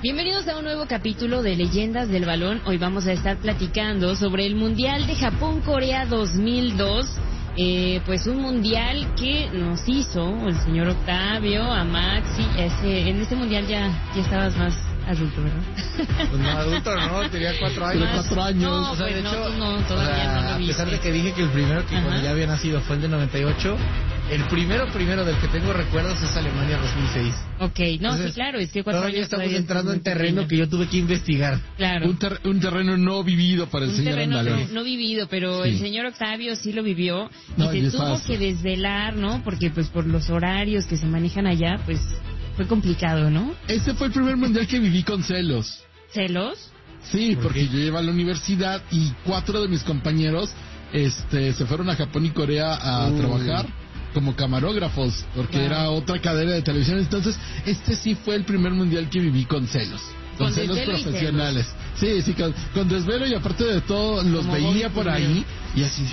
Bienvenidos a un nuevo capítulo de Leyendas del Balón. Hoy vamos a estar platicando sobre el Mundial de Japón-Corea 2002. Pues un mundial que nos hizo el señor Octavio, a Maxi. En este mundial ya estabas más adulto, ¿verdad? Pues no, adulto no, tenía 4 años. 4 años. No, o sea, pues de hecho, no, todavía no lo viste. A pesar de que dije que el primero que cuando ya había nacido fue el de 98, el primero del que tengo recuerdos es Alemania 2006. Ok, no, Entonces, sí, claro, es que 4 años estamos todavía entrando en es muy terreno pequeño. que yo tuve que investigar. Claro. Un terreno no vivido para el Un señor terreno Andalón. no vivido, pero Sí. el señor Octavio sí lo vivió No, y y se es tuvo fácil. que desvelar, ¿no? Porque pues por los horarios que se manejan allá, pues fue complicado, ¿no? Ese fue el primer mundial que viví con celos. ¿Celos? Sí, porque yo iba a la universidad y 4 de mis compañeros se fueron a Japón y Corea a trabajar como camarógrafos, porque Wow. era otra cadena de televisión. Entonces, sí fue el primer mundial que viví con celos. Con celos desvelo y profesionales. Sí, con desvelo, y aparte de todo, los Como veía Bobby por Fulvio. ahí y así,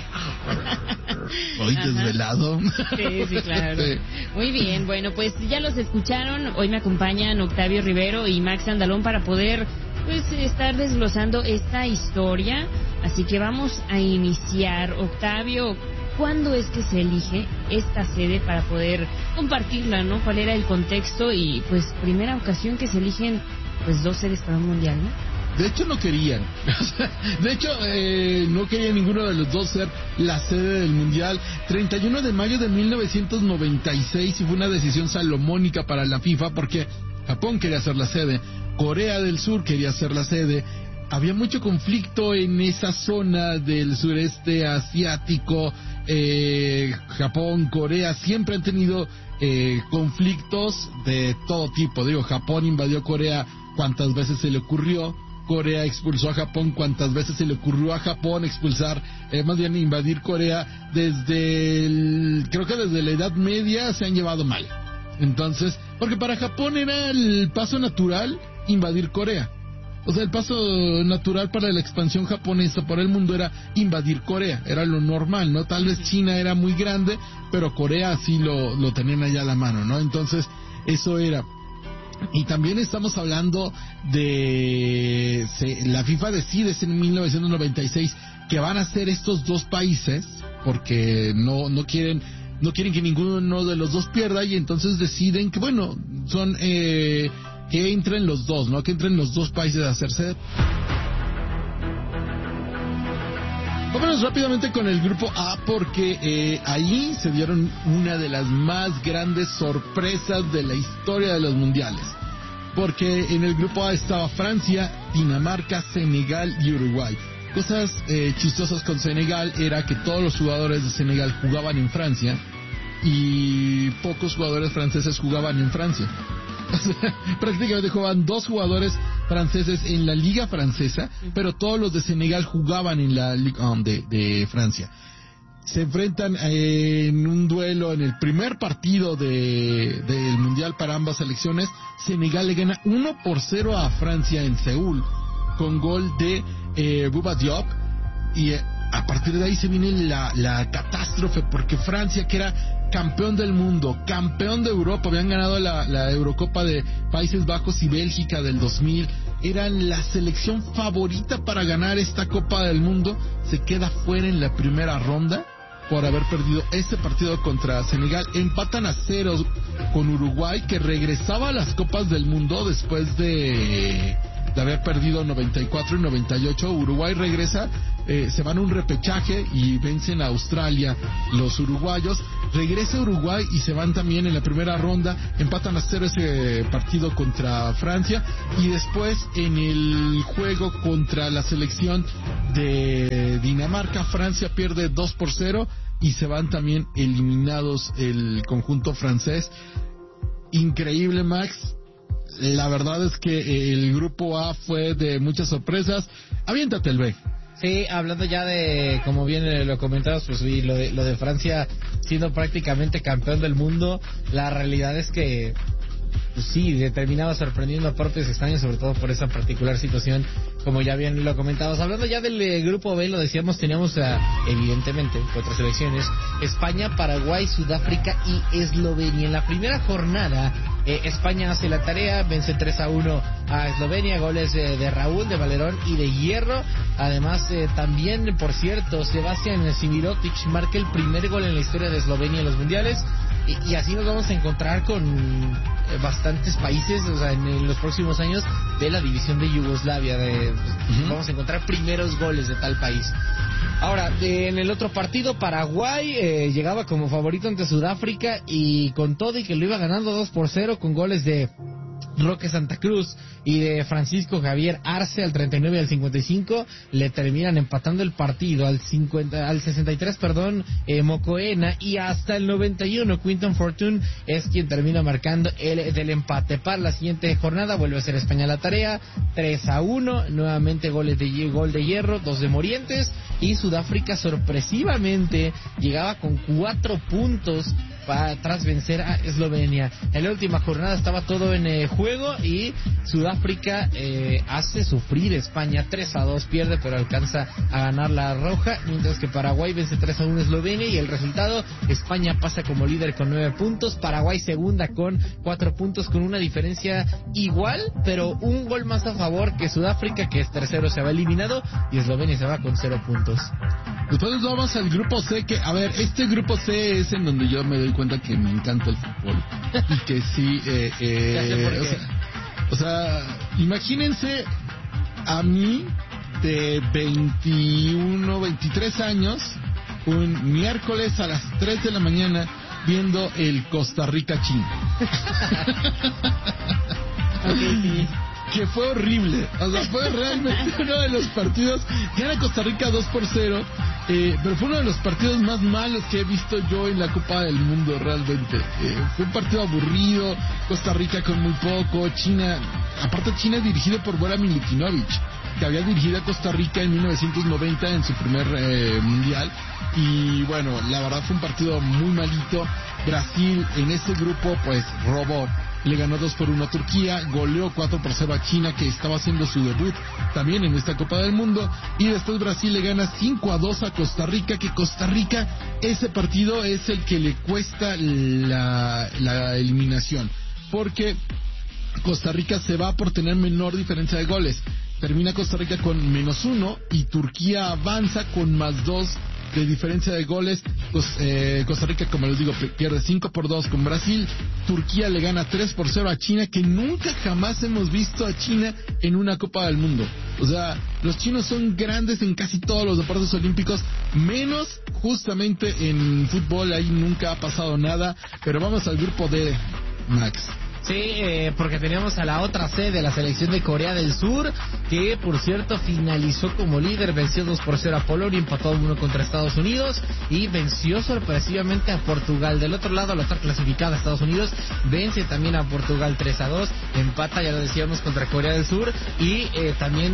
hoy Ajá. desvelado. Sí, claro. Sí. Muy bien, bueno, pues ya los escucharon. Hoy me acompañan Octavio Rivero y Max Andalón para poder pues estar desglosando esta historia. Así que vamos a iniciar. Octavio, ¿cuándo es que se elige esta sede para poder compartirla, ¿no? ¿Cuál era el contexto? Y pues primera ocasión que se eligen pues 2 sedes para un mundial, ¿no? De hecho no querían. De hecho no quería ninguno de los dos ser la sede del mundial. 31 de mayo de 1996, y fue una decisión salomónica para la FIFA porque Japón quería ser la sede, Corea del Sur quería ser la sede. Había mucho conflicto en esa zona del sureste asiático. Japón, Corea siempre han tenido conflictos de todo tipo. Digo, Japón invadió Corea cuantas veces se le ocurrió. Corea expulsó a Japón cuantas veces se le ocurrió a Japón expulsar, más bien invadir Corea. Creo que desde la Edad Media se han llevado mal. Entonces, porque para Japón era el paso natural invadir Corea. O sea, el paso natural para la expansión japonesa por el mundo era invadir Corea, era lo normal, ¿no? Tal vez China era muy grande, pero Corea sí lo tenían allá a la mano, ¿no? Entonces, eso era. Y también estamos hablando de... la FIFA decide en 1996 que van a ser estos 2 países, porque no quieren que ninguno de los dos pierda, y entonces deciden que, bueno, son... que entren los dos, ¿no? Que entren los 2 países a hacerse. Vámonos rápidamente con el grupo A, porque ahí se dieron una de las más grandes sorpresas de la historia de los mundiales. Porque en el grupo A estaba Francia, Dinamarca, Senegal y Uruguay. Cosas chistosas con Senegal era que todos los jugadores de Senegal jugaban en Francia y pocos jugadores franceses jugaban en Francia. Prácticamente jugaban 2 jugadores franceses en la liga francesa, pero todos los de Senegal jugaban en la liga de Francia. Se enfrentan en un duelo en el primer partido del mundial para ambas selecciones. Senegal le gana 1-0 a Francia en Seúl con gol de Bouba Diop, y a partir de ahí se viene la catástrofe, porque Francia, que era campeón del mundo, campeón de Europa, habían ganado la Eurocopa de Países Bajos y Bélgica del 2000, eran la selección favorita para ganar esta Copa del Mundo, se queda fuera en la primera ronda por haber perdido ese partido contra Senegal. Empatan a 0 con Uruguay, que regresaba a las Copas del Mundo después de haber perdido 94 y 98. Uruguay regresa, se van a un repechaje y vencen a Australia los uruguayos. Regresa Uruguay y se van también en la primera ronda, empatan a 0 ese partido contra Francia, y después en el juego contra la selección de Dinamarca, Francia pierde 2-0 y se van también eliminados el conjunto francés. Increíble, Max. La verdad es que el grupo A fue de muchas sorpresas. Aviéntate el B. Sí, hablando ya de, como bien lo comentabas, pues sí, lo de Francia siendo prácticamente campeón del mundo, la realidad es que pues sí, terminaba sorprendiendo a propios extraños, sobre todo por esa particular situación, como ya bien lo comentabas. Hablando ya del grupo B, lo decíamos, teníamos evidentemente 4 selecciones: España, Paraguay, Sudáfrica y Eslovenia. En la primera jornada, España hace la tarea, vence 3-1 a Eslovenia, goles de Raúl, de Valerón y de Hierro. Además, también, por cierto, Sebastián Simirotic marca el primer gol en la historia de Eslovenia en los mundiales. Y así nos vamos a encontrar con bastantes países, o sea, en los próximos años, de la división de Yugoslavia. Vamos a encontrar primeros goles de tal país. Ahora, en el otro partido, Paraguay llegaba como favorito ante Sudáfrica, y con todo y que lo iba ganando 2-0 con goles de Roque Santa Cruz y de Francisco Javier Arce al 39 y al 55, le terminan empatando el partido al 63, Mocoena, y hasta el 91 Quinton Fortune es quien termina marcando el del empate. Para la siguiente jornada vuelve a ser España la tarea, 3-1, nuevamente gol de Hierro, 2 de Morientes, y Sudáfrica sorpresivamente llegaba con 4 puntos tras vencer a Eslovenia. En la última jornada estaba todo en juego, y Sudáfrica hace sufrir a España 3-2, pierde pero alcanza a ganar la roja, mientras que Paraguay vence 3-1 a Eslovenia, y el resultado: España pasa como líder con 9 puntos, Paraguay segunda con 4 puntos, con una diferencia igual, pero un gol más a favor que Sudáfrica, que es tercero, se va eliminado, y Eslovenia se va con 0 puntos. Después nos vamos al grupo C, que, a ver, este grupo C es en donde yo me doy cuenta que me encanta el fútbol. Y que sí, o sea, imagínense a mí de 21, 23 años, un miércoles a las 3 de la mañana, viendo el Costa Rica-China. Okay, sí. Que fue horrible, o sea, fue realmente uno de los partidos. Gana Costa Rica 2-0, pero fue uno de los partidos más malos que he visto yo en la Copa del Mundo, realmente. Fue un partido aburrido, Costa Rica con muy poco, China dirigido por Bora Milutinovic, que había dirigido a Costa Rica en 1990 en su primer mundial. Y bueno, la verdad fue un partido muy malito. Brasil en este grupo pues robó. Le ganó 2-1 a Turquía, goleó 4-0 a China, que estaba haciendo su debut también en esta Copa del Mundo, y después Brasil le gana 5-2 a Costa Rica, que Costa Rica, ese partido es el que le cuesta la eliminación, porque Costa Rica se va por tener menor diferencia de goles. Termina Costa Rica con -1 y Turquía avanza con +2 de diferencia de goles. Costa Rica, como les digo, pierde 5-2 con Brasil. Turquía le gana 3-0 a China, que nunca jamás hemos visto a China en una Copa del Mundo. O sea, los chinos son grandes en casi todos los deportes olímpicos, menos justamente en fútbol, ahí nunca ha pasado nada. Pero vamos al grupo D, Max. Sí, porque teníamos a la otra C de la selección de Corea del Sur, que por cierto finalizó como líder, venció 2-0 a Polonia, empató 1 contra Estados Unidos y venció sorpresivamente a Portugal. Del otro lado, la otra clasificada, Estados Unidos, vence también a Portugal 3-2, empata, ya lo decíamos, contra Corea del Sur, y también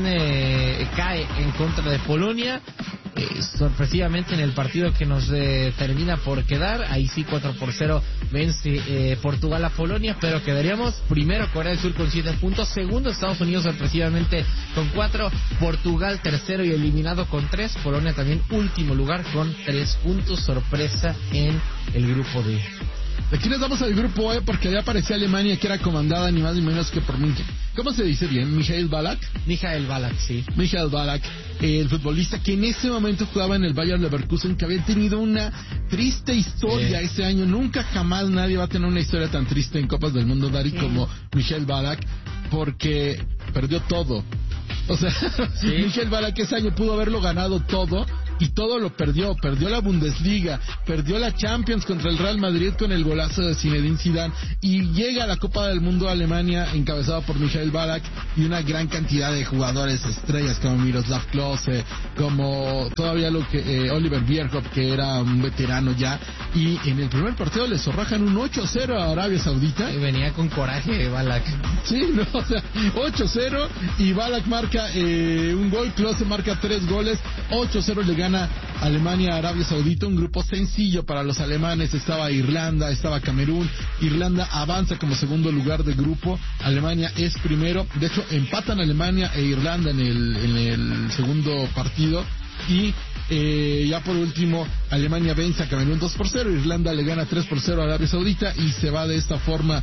cae en contra de Polonia. Sorpresivamente en el partido que nos termina por quedar, ahí sí 4-0 vence Portugal a Polonia, pero quedaríamos primero Corea del Sur con 7 puntos, segundo Estados Unidos sorpresivamente con 4, Portugal tercero y eliminado con 3, Polonia también último lugar con 3 puntos, sorpresa en el grupo D. Aquí nos vamos al grupo E, porque ya aparecía Alemania, que era comandada ni más ni menos que por München. ¿Cómo se dice bien? ¿Michael Ballack? Michael Ballack, sí. Michael Ballack, el futbolista que en ese momento jugaba en el Bayer Leverkusen, que había tenido una triste historia ese año. Nunca jamás nadie va a tener una historia tan triste en Copas del Mundo, Dari, como Michael Ballack, porque perdió todo. O sea, Michael Ballack ese año pudo haberlo ganado todo, y todo lo perdió. Perdió la Bundesliga, perdió la Champions contra el Real Madrid con el golazo de Zinedine Zidane, y llega a la Copa del Mundo a Alemania encabezado por Michael Ballack y una gran cantidad de jugadores estrellas como Miroslav Klose, como todavía Oliver Bierhoff, que era un veterano ya, y en el primer partido le zorrajan un 8-0 a Arabia Saudita. Y venía con coraje Ballack. Sí, no, o sea, 8-0, y Ballack marca un gol, Klose marca 3 goles, 8-0 le gana Alemania a Arabia Saudita. Un grupo sencillo para los alemanes, estaba Irlanda, estaba Camerún. Irlanda avanza como segundo lugar de grupo, Alemania es primero. De hecho, empatan Alemania e Irlanda en el segundo partido, Y ya por último, Alemania vence a Camerún 2-0, Irlanda le gana 3-0 a Arabia Saudita y se va de esta forma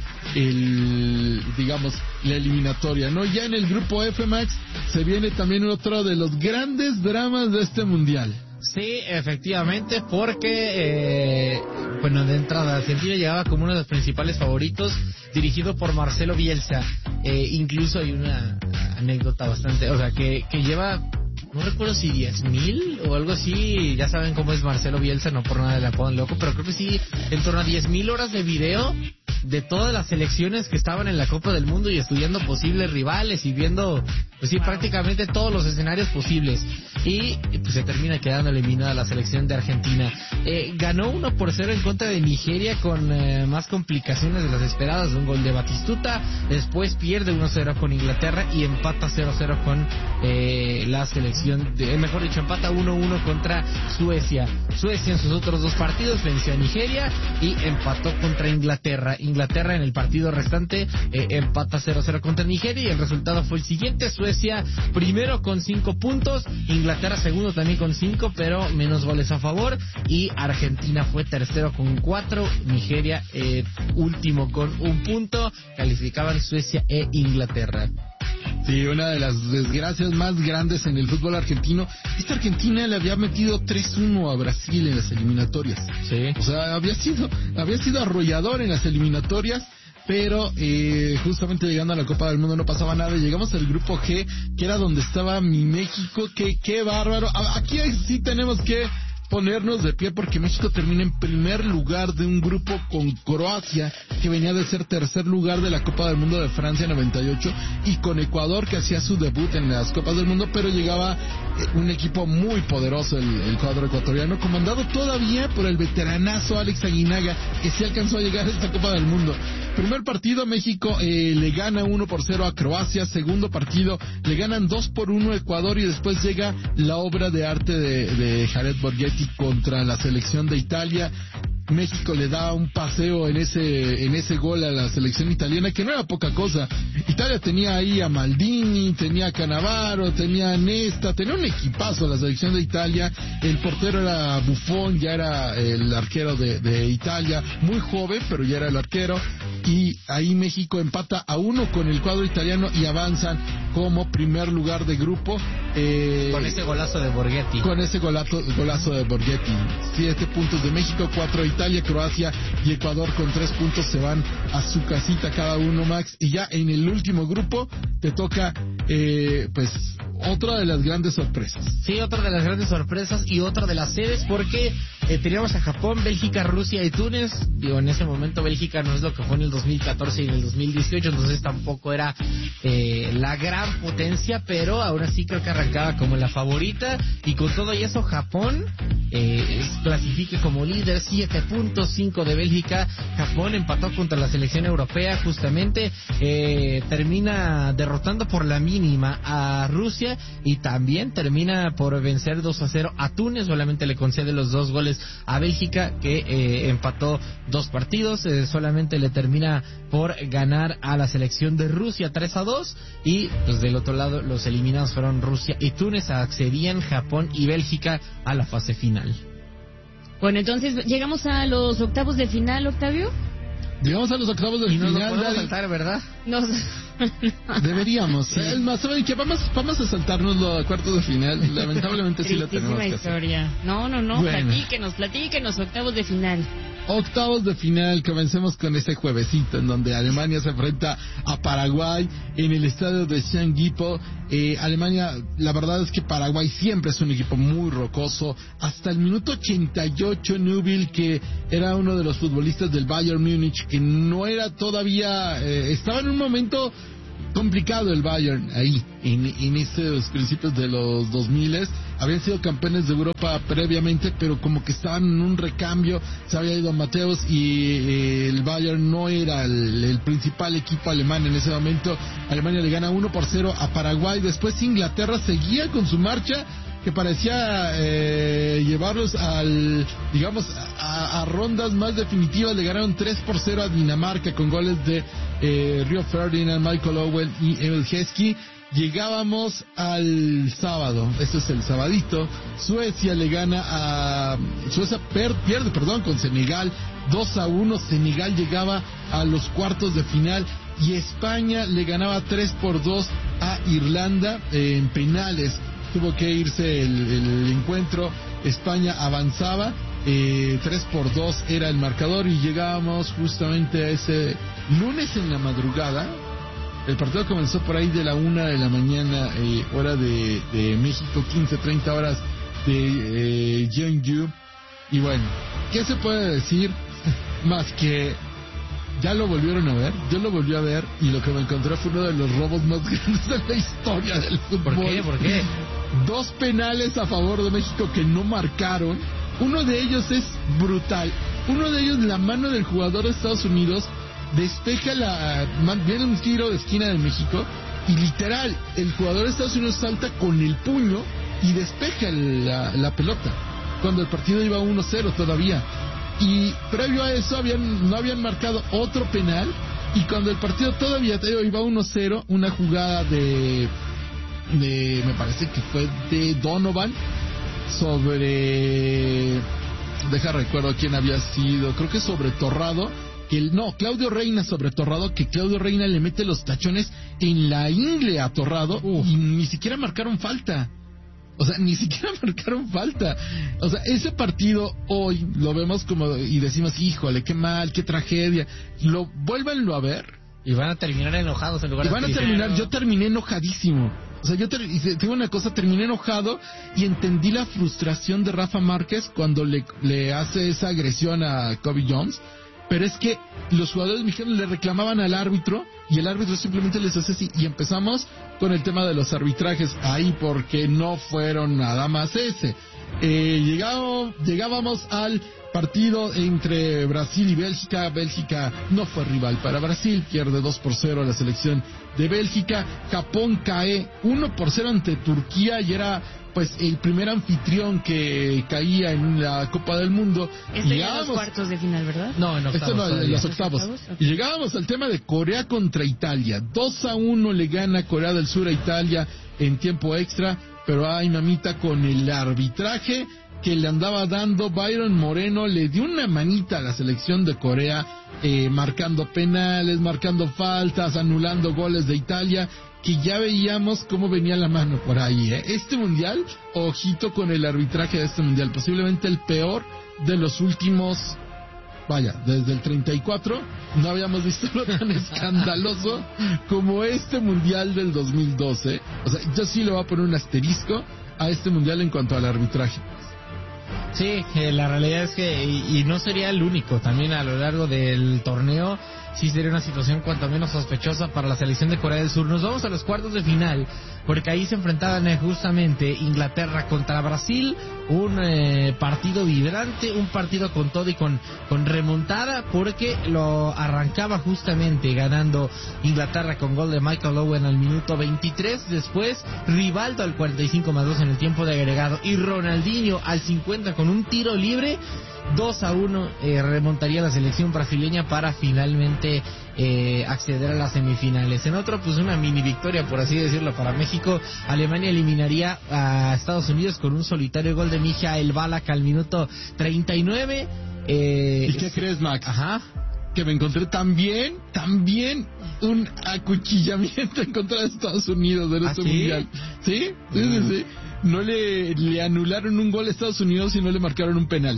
la eliminatoria, ¿no? Ya en el grupo F, Max, se viene también otro de los grandes dramas de este mundial. Sí, efectivamente, porque, de entrada, Argentina llegaba como uno de los principales favoritos, dirigido por Marcelo Bielsa. Incluso hay una anécdota bastante, que lleva, no recuerdo si 10,000 o algo así, ya saben cómo es Marcelo Bielsa, no por nada le apodan loco, pero creo que sí, en torno a 10,000 horas de video de todas las selecciones que estaban en la Copa del Mundo y estudiando posibles rivales y viendo, prácticamente todos los escenarios posibles. Y pues se termina quedando eliminada la selección de Argentina. Ganó 1-0 en contra de Nigeria con más complicaciones de las esperadas, un gol de Batistuta. Después pierde 1-0 con Inglaterra y empata 0-0 con la selección empata 1-1 contra Suecia. Suecia en sus otros dos partidos venció a Nigeria y empató contra Inglaterra. Inglaterra en el partido restante empata 0-0 contra Nigeria y el resultado fue el siguiente: Suecia primero con 5 puntos, Inglaterra segundo también con 5 pero menos goles a favor, y Argentina fue tercero con 4, Nigeria último con 1 punto. Calificaban Suecia e Inglaterra. Sí, una de las desgracias más grandes en el fútbol argentino. Esta Argentina le había metido 3-1 a Brasil en las eliminatorias. Sí. O sea, había sido arrollador en las eliminatorias, pero justamente llegando a la Copa del Mundo no pasaba nada. Llegamos al grupo G, que era donde estaba mi México. Qué bárbaro. Aquí sí tenemos que ponernos de pie porque México termina en primer lugar de un grupo con Croacia, que venía de ser tercer lugar de la Copa del Mundo de Francia 98, y con Ecuador, que hacía su debut en las Copas del Mundo, pero llegaba un equipo muy poderoso, el cuadro ecuatoriano, comandado todavía por el veteranazo Alex Aguinaga, que sí alcanzó a llegar a esta Copa del Mundo. Primer partido, México le gana 1-0 a Croacia. Segundo partido, le ganan 2-1 a Ecuador, y después llega la obra de arte de Jared Borghetti contra la selección de Italia. México le da un paseo en ese gol a la selección italiana, que no era poca cosa. Italia tenía ahí a Maldini, tenía a Cannavaro, tenía a Nesta, tenía un equipazo la selección de Italia. El portero era Buffon, ya era el arquero de Italia, muy joven, pero ya era el arquero. Y ahí México empata a 1 con el cuadro italiano y avanzan como primer lugar de grupo. Con ese golazo de Borghetti. Con ese golazo de Borghetti. 7 puntos de México, 4 de Italia, Croacia y Ecuador con 3 puntos se van a su casita cada uno, Max. Y ya en el último grupo te toca, otra de las grandes sorpresas. Sí, otra de las grandes sorpresas y otra de las sedes, porque teníamos a Japón, Bélgica, Rusia y Túnez. Digo, en ese momento Bélgica no es lo que fue en el 2014 y en el 2018, entonces tampoco era la gran potencia, pero aún así creo que arrancaba como la favorita, y con todo y eso Japón clasifica como líder, 7 puntos, 5 de Bélgica. Japón empató contra la selección europea justamente, termina derrotando por la mínima a Rusia y también termina por vencer 2-0 a Túnez. Solamente le concede los 2 goles a Bélgica, que empató 2 partidos. Solamente le termina por ganar a la selección de Rusia 3-2, y pues del otro lado los eliminados fueron Rusia y Túnez. Accedían Japón y Bélgica a la fase final. Bueno, entonces llegamos a los octavos de final, Octavio. Llegamos a los octavos de final. Y no lo podemos saltar, ¿verdad? Deberíamos. Sí. Es más, ¿saben qué? Vamos a saltarnos los cuartos de final. Lamentablemente sí lo tenemos que historia. Hacer. No. Bueno. Platíquenos, octavos de final. Octavos de final, comencemos con este juevesito en donde Alemania se enfrenta a Paraguay en el estadio de St. Alemania, la verdad es que Paraguay siempre es un equipo muy rocoso. Hasta el minuto 88, Nubel, que era uno de los futbolistas del Bayern Múnich, que no era todavía, estaba en un momento complicado el Bayern ahí, en esos principios de los 2000. Habían sido campeones de Europa previamente, pero como que estaban en un recambio. Se había ido a Mateus y el Bayern no era el principal equipo alemán en ese momento. Alemania le gana 1-0 a Paraguay. Después Inglaterra seguía con su marcha, que parecía llevarlos a rondas más definitivas. Le ganaron 3-0 a Dinamarca con goles de Rio Ferdinand, Michael Owen y Emil Heskey. Llegábamos al sábado, este es el sabadito. Suecia le gana a... Suecia pierde con Senegal 2-1. Senegal llegaba a los cuartos de final y España le ganaba 3-2 a Irlanda en penales. Tuvo que irse el encuentro. España avanzaba, 3-2 era el marcador y llegábamos justamente a ese lunes en la madrugada. El partido comenzó por ahí de la 1 de la mañana, hora de México, 15:30 horas de Jeonju. Y bueno, ¿qué se puede decir más que ya lo volvieron a ver? Yo lo volví a ver y lo que me encontré fue uno de los robos más grandes de la historia del fútbol. ¿Por qué? 2 penales a favor de México que no marcaron. Uno de ellos es brutal. Uno de ellos, la mano del jugador de Estados Unidos despeja viene un tiro de esquina de México y literal, el jugador de Estados Unidos salta con el puño y despeja la pelota, cuando el partido iba 1-0 todavía. Y previo a eso no habían marcado otro penal, y cuando el partido todavía iba 1-0, una jugada de me parece que fue de Donovan sobre, recuerdo quién había sido, creo que sobre Torrado, Claudio Reina sobre Torrado, que Claudio Reina le mete los tachones en la ingle a Torrado y ni siquiera marcaron falta. O sea, ese partido hoy lo vemos y decimos, híjole, qué mal, qué tragedia. Vuélvanlo a ver. Y van a terminar enojados en lugar de... Yo terminé enojadísimo. O sea, tengo una cosa, terminé enojado y entendí la frustración de Rafa Márquez cuando le hace esa agresión a Kobe Jones. Pero es que los jugadores mexicanos le reclamaban al árbitro y el árbitro simplemente les hace así. Y empezamos con el tema de los arbitrajes ahí, porque no fueron nada más ese. Llegábamos al partido entre Brasil y Bélgica. Bélgica no fue rival para Brasil, pierde 2-0 a la selección de Bélgica. Japón cae 1-0 ante Turquía y era pues el primer anfitrión que caía en la Copa del Mundo. Ya en los cuartos de final, ¿verdad? No, en los octavos. Okay. Y llegábamos al tema de Corea contra Italia. 2-1 le gana Corea del Sur a Italia en tiempo extra, pero ay mamita, con el arbitraje que le andaba dando Byron Moreno, le dio una manita a la selección de Corea, marcando penales, marcando faltas, anulando goles de Italia, que ya veíamos cómo venía la mano por ahí. Este mundial, ojito con el arbitraje de este mundial, posiblemente el peor de los últimos, desde el 34, no habíamos visto lo tan escandaloso como este mundial del 2012. O sea, yo sí le voy a poner un asterisco a este mundial en cuanto al arbitraje. Sí, la realidad es que, y no sería el único, también a lo largo del torneo, sí sería una situación cuanto menos sospechosa para la selección de Corea del Sur. Nos vamos a los cuartos de final, porque ahí se enfrentaban justamente Inglaterra contra Brasil, un partido vibrante, un partido con todo y con remontada, porque lo arrancaba justamente ganando Inglaterra con gol de Michael Owen al minuto 23, después Rivaldo al 45+2 en el tiempo de agregado y Ronaldinho al 50 con un tiro libre. 2-1 remontaría la selección brasileña para finalmente acceder a las semifinales. En otro, pues una mini victoria, por así decirlo, para México. Alemania eliminaría a Estados Unidos con un solitario gol de Michael Ballack al minuto 39. ¿Y qué crees, Max? Ajá. Que me encontré también un acuchillamiento en contra de Estados Unidos en este mundial. ¿Sí? Sí. No le anularon un gol a Estados Unidos y no le marcaron un penal.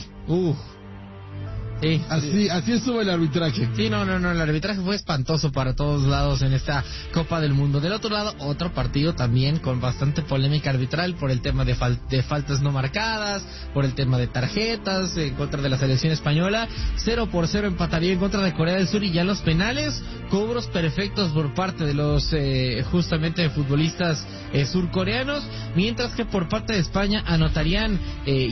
Sí, así estuvo el arbitraje. Sí, no, el arbitraje fue espantoso para todos lados en esta Copa del Mundo. Del otro lado, otro partido también con bastante polémica arbitral por el tema de faltas no marcadas, por el tema de tarjetas en contra de la selección española. 0-0 empataría en contra de Corea del Sur, y ya los penales, cobros perfectos por parte de los justamente futbolistas surcoreanos, mientras que por parte de España anotarían